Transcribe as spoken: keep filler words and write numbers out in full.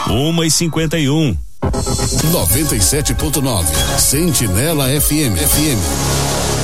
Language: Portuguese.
uma e cinquenta e um. noventa e sete ponto nove Sentinela F M. F M.